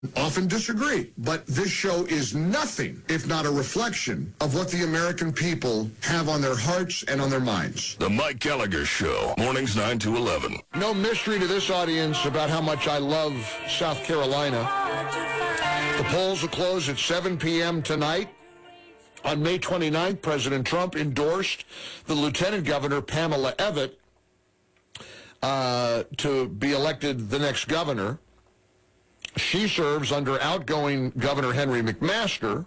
often disagree, but this show is nothing if not a reflection of what the American people have on their hearts and on their minds. The Mike Gallagher Show, mornings 9 to 11. No mystery to this audience about how much I love South Carolina. The polls will close at 7 p.m. tonight. On May 29th, President Trump endorsed the Lieutenant Governor, Pamela Evette, to be elected the next governor. She serves under outgoing Governor Henry McMaster.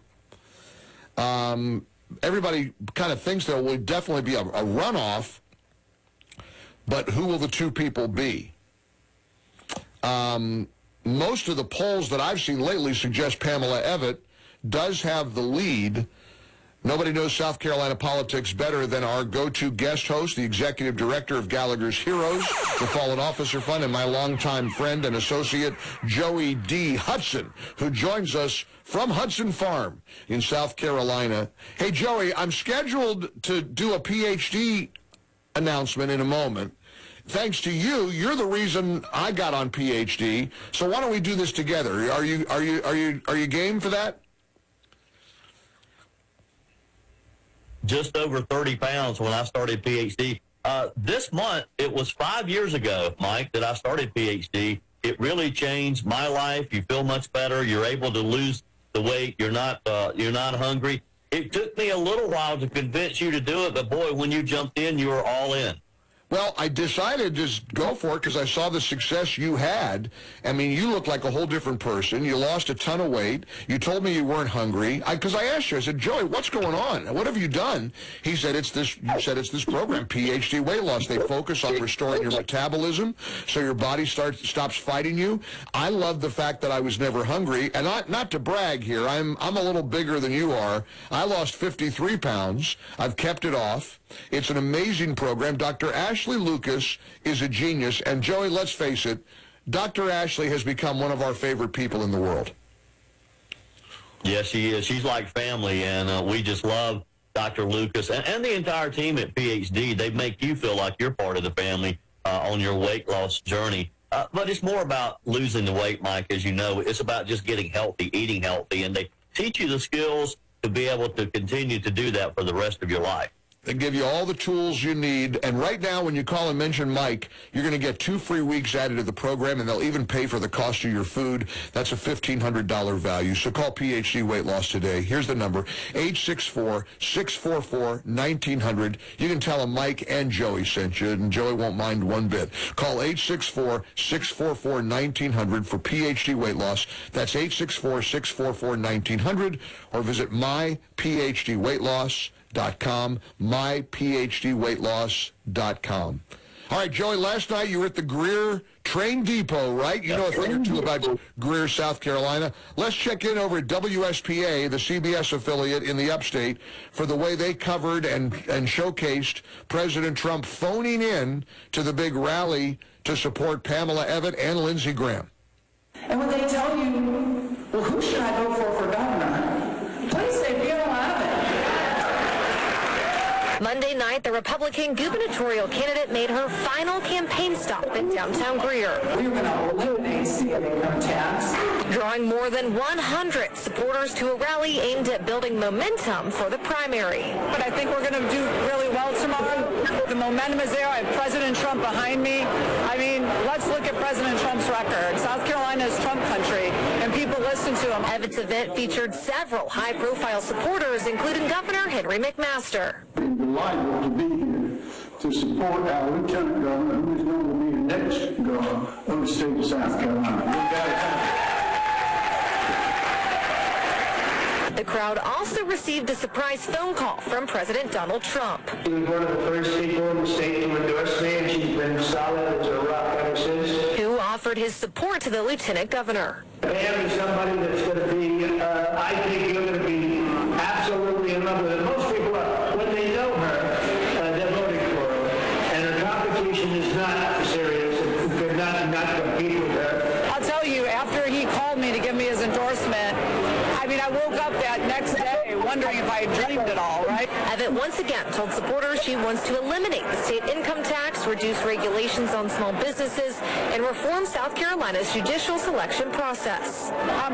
Everybody kind of thinks there will definitely be a runoff, but who will the two people be? Most of the polls that I've seen lately suggest Pamela Evette does have the lead. Nobody knows South Carolina politics better than our go-to guest host, the executive director of Gallagher's Heroes, the Fallen Officer Fund, and my longtime friend and associate, Joey D. Hudson, who joins us from Hudson Farm in South Carolina. Hey, Joey, I'm scheduled to do a PhD announcement in a moment. Thanks to you, you're the reason I got on PhD. So why don't we do this together? Are you game for that? Just over 30 pounds when I started PhD. This month, it was 5 years ago, Mike, that I started PhD. It really changed my life. You feel much better. You're able to lose the weight. You're not hungry. It took me a little while to convince you to do it, but boy, when you jumped in, you were all in. Well, I decided to just go for it because I saw the success you had. I mean, you look like a whole different person. You lost a ton of weight. You told me you weren't hungry. Because I asked you, I said, Joey, what's going on? What have you done? He said, you said it's this program, PhD Weight Loss. They focus on restoring your metabolism so your body stops fighting you. I love the fact that I was never hungry. And not to brag here, I'm a little bigger than you are. I lost 53 pounds. I've kept it off. It's an amazing program. Dr. Ashley Lucas is a genius. And, Joey, let's face it, Dr. Ashley has become one of our favorite people in the world. Yes, she is. She's like family, and we just love Dr. Lucas and the entire team at PhD. They make you feel like you're part of the family on your weight loss journey. But it's more about losing the weight, Mike, as you know. It's about just getting healthy, eating healthy, and they teach you the skills to be able to continue to do that for the rest of your life. They give you all the tools you need. And right now, when you call and mention Mike, you're going to get 2 free weeks added to the program, and they'll even pay for the cost of your food. That's a $1,500 value. So call PhD Weight Loss today. Here's the number, 864-644-1900. You can tell them Mike and Joey sent you, and Joey won't mind one bit. Call 864-644-1900 for PhD Weight Loss. That's 864-644-1900, or visit myphdweightloss.com, myphdweightloss.com. All right, Joey, last night you were at the Greer Train Depot, right? You know a thing or two about Greer, South Carolina. Let's check in over at WSPA, the CBS affiliate in the upstate, for the way they covered and showcased President Trump phoning in to the big rally to support Pamela Evette and Lindsey Graham. And when they tell you, well, who should I vote for governor? Please say Pamela Evette. Monday night, the Republican gubernatorial candidate made her final campaign stop in downtown Greer. We're going to eliminate state income tax. Drawing more than 100 supporters to a rally aimed at building momentum for the primary. But I think we're going to do really well tomorrow. The momentum is there. I have President Trump behind me. I mean, let's look at President Trump's record. South Carolina is Trump country, and people listen to him. Evette's event featured several high-profile supporters, including Governor Henry McMaster. I'm delighted to be here to support our Lieutenant Governor, who is going to be the next governor of the state of South Carolina. The crowd also received a surprise phone call from President Donald Trump. She was one of the first people in the state to endorse me, and she's been solid as a rock ever since. Who offered his support to the Lieutenant Governor. Pam is somebody that's going to be, I think you're going to be absolutely in love with her. Most people are. When they know her, they're voting for her. And her competition is not serious. They're not compete with her. I'll tell you, after he called me to give me his endorsement, I mean, mean, I woke up that next day wondering if I had dreamed it all, right? Evatt once again told supporters she wants to eliminate the state income tax, reduce regulations on small businesses, and reform South Carolina's judicial selection process.